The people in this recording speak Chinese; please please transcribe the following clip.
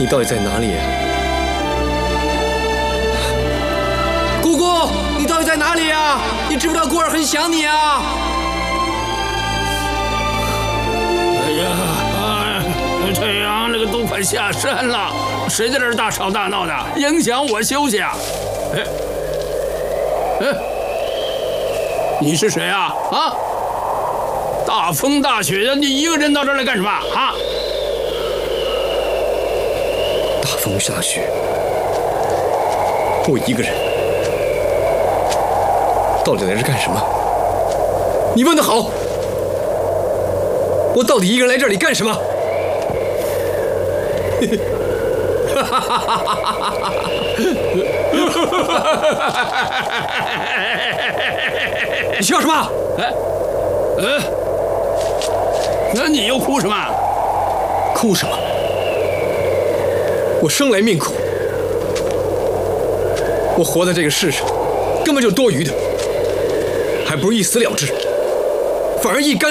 你到底在哪里呀？姑姑，你到底在哪里呀？你知不知道孤儿很想你啊？ 哎呀，太阳那个都快下山了，谁在这儿大吵大闹的，影响我休息啊？你是谁啊？啊！大风大雪的，你一个人到这儿来干什么啊？ 大风大雪，我一个人，到底来这干什么？你问得好，我到底一个人来这里干什么？你笑什么？ 那你又哭什么？ 哭什么？我生来命苦，我活在这个世上根本就多余的，还不如一死了之，反而一干。